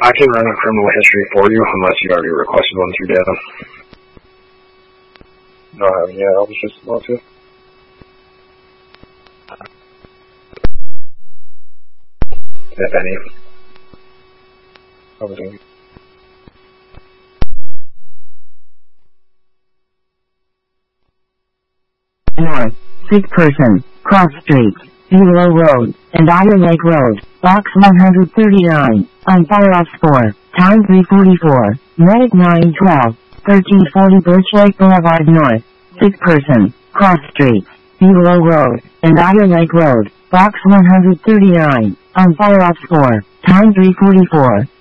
I can run a criminal history for you unless you already requested one through Devin. No, I haven't yet. I was just about to. If any. I was in. North, sick person, cross street, Bulow Road, and Iron Lake Road, box 139, on fire off 4, time 344, medic 912, 1340 Birch Lake Boulevard North, sick person, cross street, Bulow Road, and Iron Lake Road, box 139, on fire off 4, time 344.